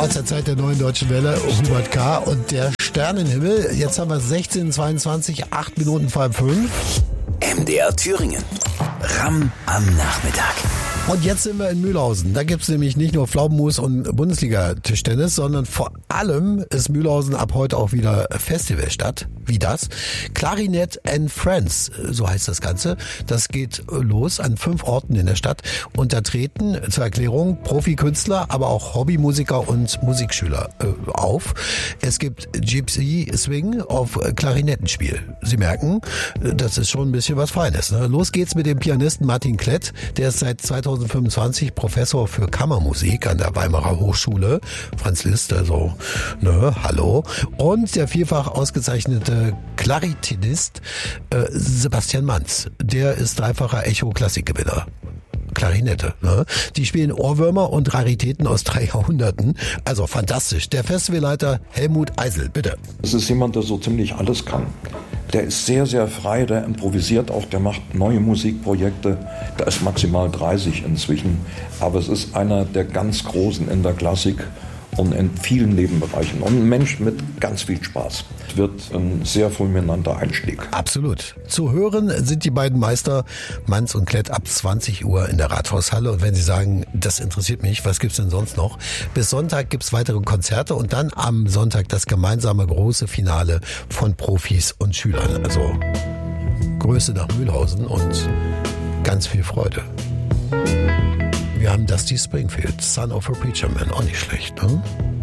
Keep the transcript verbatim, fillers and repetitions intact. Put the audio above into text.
aus der Zeit der Neuen Deutschen Welle, Hubert K. und der Sternenhimmel. Jetzt haben wir sechzehn Uhr zweiundzwanzig, acht Minuten vor halb fünf. M D R Thüringen. Ramm am Nachmittag. Und jetzt sind wir in Mühlhausen. Da gibt's nämlich nicht nur Pflaumenmus und Bundesliga-Tischtennis, sondern vor allem ist Mühlhausen ab heute auch wieder Festivalstadt. Wie das? Clarinet and Friends, so heißt das Ganze. Das geht los an fünf Orten in der Stadt. Und da treten zur Erklärung Profikünstler, aber auch Hobbymusiker und Musikschüler äh, auf. Es gibt Gypsy Swing auf Klarinettenspiel. Sie merken, das ist schon ein bisschen was Feines. Ne? Los geht's mit dem Pianisten Martin Klett. Der ist seit zweitausendfünfundzwanzig Professor für Kammermusik an der Weimarer Hochschule. Franz Liszt, also, ne, hallo. Und der vielfach ausgezeichnete Klarinettist äh, Sebastian Manz. Der ist dreifacher Echo-Klassikgewinner. Klarinette, ne? Die spielen Ohrwürmer und Raritäten aus drei Jahrhunderten. Also fantastisch. Der Festivalleiter Helmut Eisel, bitte. Es ist jemand, der so ziemlich alles kann. Der ist sehr, sehr frei, der improvisiert auch, der macht neue Musikprojekte. Der ist maximal dreißig inzwischen. Aber es ist einer der ganz Großen in der Klassik und in vielen Nebenbereichen. Und ein Mensch mit ganz viel Spaß. Es wird ein sehr fulminanter Einstieg. Absolut. Zu hören sind die beiden Meister Manz und Klett ab zwanzig Uhr in der Rathaushalle. Und wenn Sie sagen, das interessiert mich, was gibt's denn sonst noch? Bis Sonntag gibt's weitere Konzerte und dann am Sonntag das gemeinsame große Finale von Profis und Schülern. Also Grüße nach Mühlhausen und ganz viel Freude. Wir haben Dusty Springfield, Son of a Preacher Man, auch nicht schlecht, ne?